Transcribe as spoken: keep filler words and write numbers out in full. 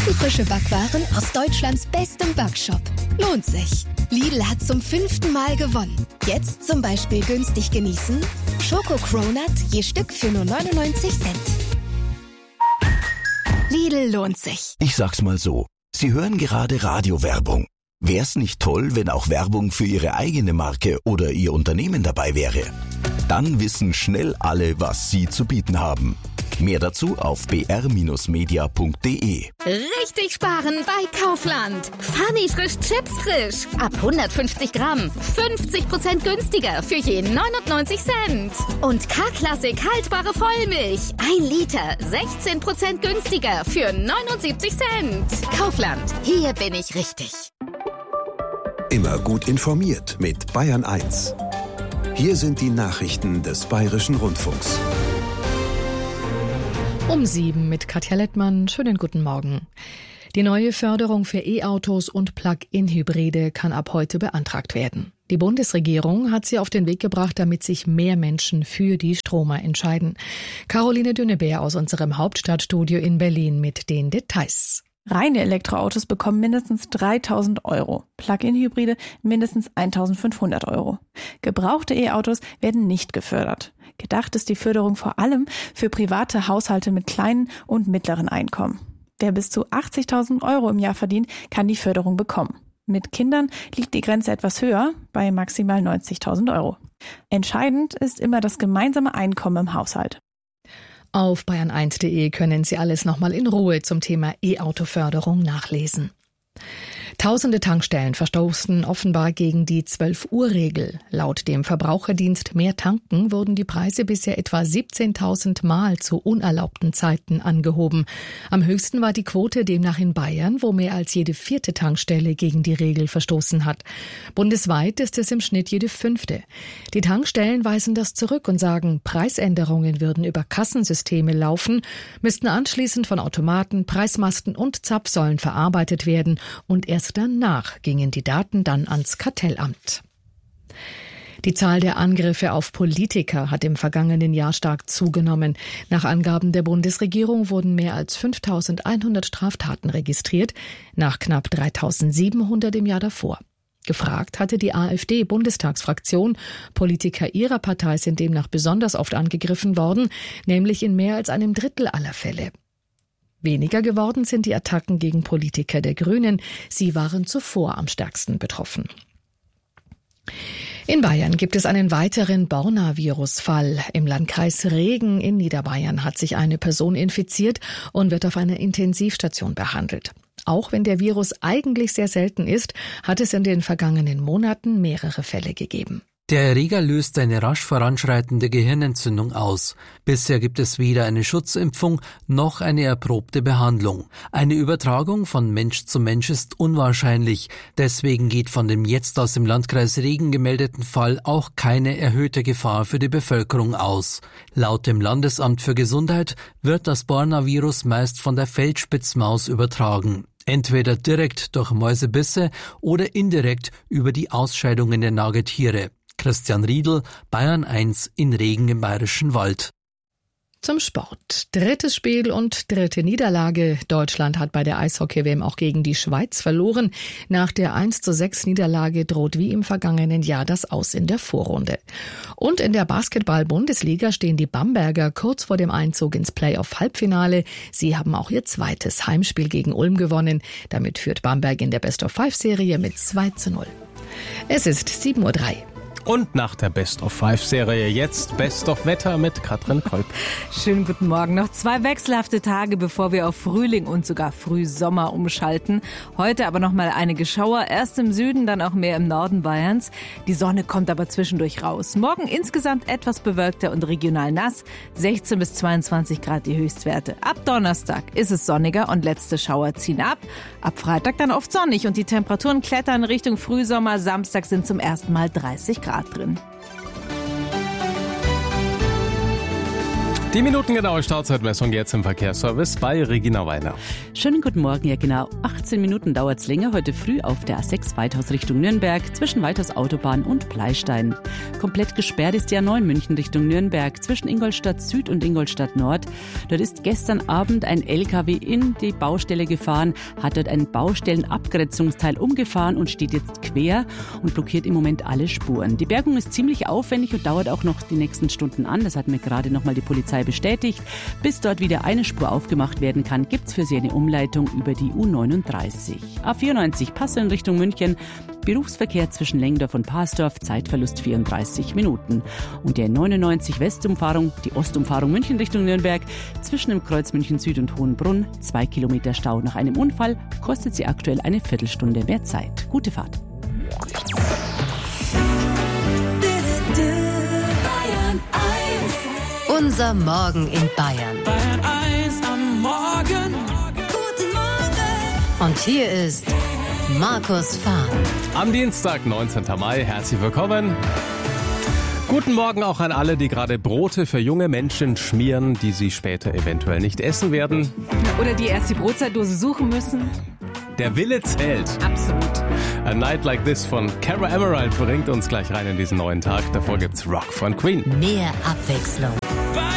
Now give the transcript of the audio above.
Ofenfrische Backwaren aus Deutschlands bestem Backshop. Lohnt sich. Lidl hat zum fünften Mal gewonnen. Jetzt zum Beispiel günstig genießen: Schoko Cronut je Stück für nur neunundneunzig Cent. Lidl lohnt sich. Ich sag's mal so, Sie hören gerade Radiowerbung. Wär's nicht toll, wenn auch Werbung für Ihre eigene Marke oder Ihr Unternehmen dabei wäre? Dann wissen schnell alle, was Sie zu bieten haben. Mehr dazu auf b r Bindestrich media punkt d e. Richtig sparen bei Kaufland. Funny frisch Chips frisch. Ab hundertfünfzig Gramm. fünfzig Prozent günstiger für je neunundneunzig Cent. Und K-Klassik haltbare Vollmilch. ein Liter. sechzehn Prozent günstiger für neunundsiebzig Cent. Kaufland. Hier bin ich richtig. Immer gut informiert mit Bayern eins. Hier sind die Nachrichten des Bayerischen Rundfunks. Um sieben mit Katja Lettmann. Schönen guten Morgen. Die neue Förderung für E-Autos und Plug-in-Hybride kann ab heute beantragt werden. Die Bundesregierung hat sie auf den Weg gebracht, damit sich mehr Menschen für die Stromer entscheiden. Caroline Dünnebeer aus unserem Hauptstadtstudio in Berlin mit den Details. Reine Elektroautos bekommen mindestens dreitausend Euro, Plug-in-Hybride mindestens eintausendfünfhundert Euro. Gebrauchte E-Autos werden nicht gefördert. Gedacht ist die Förderung vor allem für private Haushalte mit kleinen und mittleren Einkommen. Wer bis zu achtzigtausend Euro im Jahr verdient, kann die Förderung bekommen. Mit Kindern liegt die Grenze etwas höher, bei maximal neunzigtausend Euro. Entscheidend ist immer das gemeinsame Einkommen im Haushalt. Auf bayern eins punkt de können Sie alles nochmal in Ruhe zum Thema E-Auto-Förderung nachlesen. Tausende Tankstellen verstoßen offenbar gegen die zwölf-Uhr-Regel. Laut dem Verbraucherdienst Mehr Tanken wurden die Preise bisher etwa siebzehntausend Mal zu unerlaubten Zeiten angehoben. Am höchsten war die Quote demnach in Bayern, wo mehr als jede vierte Tankstelle gegen die Regel verstoßen hat. Bundesweit ist es im Schnitt jede fünfte. Die Tankstellen weisen das zurück und sagen, Preisänderungen würden über Kassensysteme laufen, müssten anschließend von Automaten, Preismasten und Zapfsäulen verarbeitet werden und erst danach gingen die Daten dann ans Kartellamt. Die Zahl der Angriffe auf Politiker hat im vergangenen Jahr stark zugenommen. Nach Angaben der Bundesregierung wurden mehr als fünftausendeinhundert Straftaten registriert, nach knapp dreitausendsiebenhundert im Jahr davor. Gefragt hatte die AfD-Bundestagsfraktion. Politiker ihrer Partei sind demnach besonders oft angegriffen worden, nämlich in mehr als einem Drittel aller Fälle. Weniger geworden sind die Attacken gegen Politiker der Grünen. Sie waren zuvor am stärksten betroffen. In Bayern gibt es einen weiteren Borna-Virus-Fall. Im Landkreis Regen in Niederbayern hat sich eine Person infiziert und wird auf einer Intensivstation behandelt. Auch wenn der Virus eigentlich sehr selten ist, hat es in den vergangenen Monaten mehrere Fälle gegeben. Der Erreger löst eine rasch voranschreitende Gehirnentzündung aus. Bisher gibt es weder eine Schutzimpfung noch eine erprobte Behandlung. Eine Übertragung von Mensch zu Mensch ist unwahrscheinlich. Deswegen geht von dem jetzt aus dem Landkreis Regen gemeldeten Fall auch keine erhöhte Gefahr für die Bevölkerung aus. Laut dem Landesamt für Gesundheit wird das Borna-Virus meist von der Feldspitzmaus übertragen. Entweder direkt durch Mäusebisse oder indirekt über die Ausscheidungen der Nagetiere. Christian Riedl, Bayern eins in Regen im Bayerischen Wald. Zum Sport. Drittes Spiel und dritte Niederlage. Deutschland hat bei der Eishockey-W M auch gegen die Schweiz verloren. Nach der eins zu sechs Niederlage droht wie im vergangenen Jahr das Aus in der Vorrunde. Und in der Basketball-Bundesliga stehen die Bamberger kurz vor dem Einzug ins Playoff-Halbfinale. Sie haben auch ihr zweites Heimspiel gegen Ulm gewonnen. Damit führt Bamberg in der Best-of-Five-Serie mit zwei zu null. Es ist sieben Uhr drei. Und nach der Best-of-Five-Serie jetzt Best-of-Wetter mit Katrin Kolb. Schönen guten Morgen. Noch zwei wechselhafte Tage, bevor wir auf Frühling und sogar Frühsommer umschalten. Heute aber noch mal einige Schauer. Erst im Süden, dann auch mehr im Norden Bayerns. Die Sonne kommt aber zwischendurch raus. Morgen insgesamt etwas bewölkter und regional nass. sechzehn bis zweiundzwanzig Grad die Höchstwerte. Ab Donnerstag ist es sonniger und letzte Schauer ziehen ab. Ab Freitag dann oft sonnig und die Temperaturen klettern Richtung Frühsommer. Samstag sind zum ersten Mal dreißig Grad drin. Die minutengenaue Stauzeitmessung jetzt im Verkehrsservice bei Regina Weiner. Schönen guten Morgen, ja genau. achtzehn Minuten dauert es länger heute früh auf der A sechs Weithaus Richtung Nürnberg zwischen Weithaus Autobahn und Pleistein. Komplett gesperrt ist die A neun München Richtung Nürnberg zwischen Ingolstadt Süd und Ingolstadt Nord. Dort ist gestern Abend ein L K W in die Baustelle gefahren, hat dort ein Baustellenabgrenzungsteil umgefahren und steht jetzt quer und blockiert im Moment alle Spuren. Die Bergung ist ziemlich aufwendig und dauert auch noch die nächsten Stunden an. Das hat mir gerade nochmal die Polizei bestätigt. Bis dort wieder eine Spur aufgemacht werden kann, gibt es für Sie eine Umleitung über die U neununddreißig. A vierundneunzig Passau in Richtung München, Berufsverkehr zwischen Lengdorf und Pasdorf, Zeitverlust vierunddreißig Minuten. Und der neunundneunzig Westumfahrung, die Ostumfahrung München Richtung Nürnberg, zwischen dem Kreuz München Süd und Hohenbrunn, zwei Kilometer Stau nach einem Unfall, kostet sie aktuell eine Viertelstunde mehr Zeit. Gute Fahrt. Unser Morgen in Bayern. Bayern eins am Morgen. Guten Morgen. Und hier ist Markus Fahn. Am Dienstag, neunzehnten Mai, herzlich willkommen. Guten Morgen auch an alle, die gerade Brote für junge Menschen schmieren, die sie später eventuell nicht essen werden. Oder die erst die Brotzeitdose suchen müssen. Der Wille zählt. Absolut. A Night Like This von Cara Emerald bringt uns gleich rein in diesen neuen Tag. Davor gibt's Rock von Queen. Mehr Abwechslung.